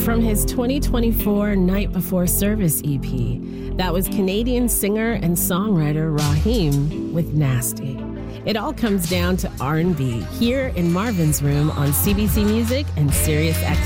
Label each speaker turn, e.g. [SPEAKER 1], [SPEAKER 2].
[SPEAKER 1] from his 2024 Night Before Service EP. That was Canadian singer and songwriter Raheem with Nasty. It all comes down to R&B here in Marvin's Room on CBC Music and SiriusXM.